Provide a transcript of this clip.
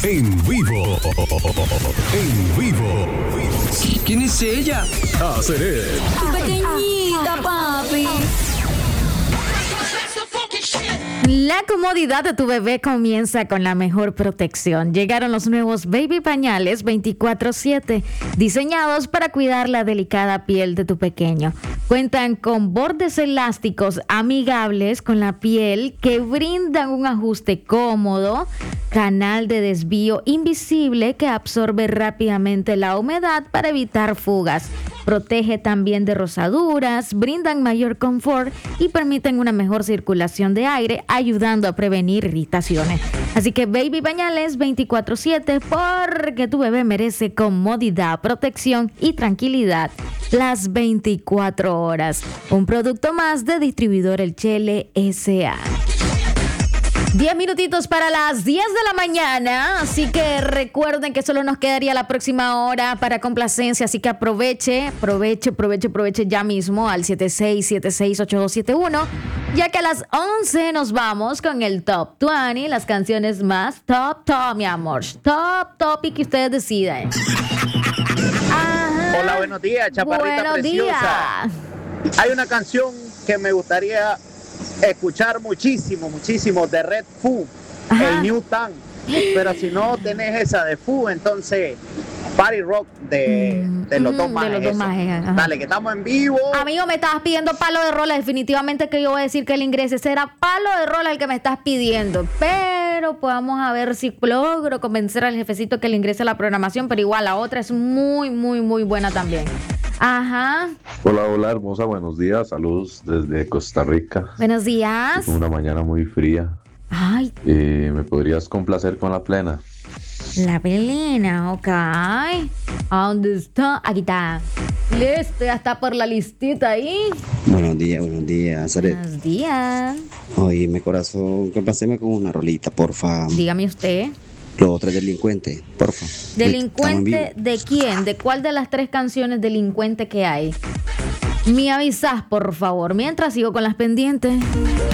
En vivo. En vivo. ¿Quién es ella? Seré. Tu pequeñita, papi. La comodidad de tu bebé comienza con la mejor protección. Llegaron los nuevos Baby Pañales 24/7, diseñados para cuidar la delicada piel de tu pequeño. Cuentan con bordes elásticos amigables con la piel que brindan un ajuste cómodo, canal de desvío invisible que absorbe rápidamente la humedad para evitar fugas. Protege también de rosaduras, brindan mayor confort y permiten una mejor circulación de aire, ayudando a prevenir irritaciones. Así que Baby Pañales 24/7, porque tu bebé merece comodidad, protección y tranquilidad las 24 horas. Un producto más de Distribuidor El Chele S.A. 10 minutitos para las 10 de la mañana, así que recuerden que solo nos quedaría la próxima hora para complacencia, así que aproveche ya mismo al 76768271, ya que a las 11 nos vamos con el Top 20, las canciones más top, mi amor, top y que ustedes decidan. Ajá. Hola, buenos días, chaparrita Buenos preciosa. días. Hay una canción que me gustaría escuchar muchísimo de Red Foo, Ajá. el New Tan. Pero si no tenés esa de Foo, entonces Party Rock de los dos majes. de los dos majes, ajá. Dale, que estamos en vivo. Amigo, me estabas pidiendo palo de rola. Definitivamente que yo voy a decir que el ingrese. Será palo de rola el que me estás pidiendo. Pero pues vamos a ver si logro convencer al jefecito que le ingrese a la programación. Pero igual la otra es muy buena también. Ajá. Hola, hermosa, buenos días. Saludos desde Costa Rica. Buenos días. Una mañana muy fría. Ay, ¿Me podrías complacer con la plena? la pelina, ok. ¿A dónde está? Aquí está. Listo, ya está por la listita ahí. Buenos días, Zaret. Buenos días. Oye, mi corazón, complaceme con una rolita, porfa. Dígame usted. Lo otro es delincuente, porfa. ¿Delincuente de quién? ¿De cuál de las 3 canciones delincuente que hay? Me avisas, por favor. Mientras sigo con las pendientes.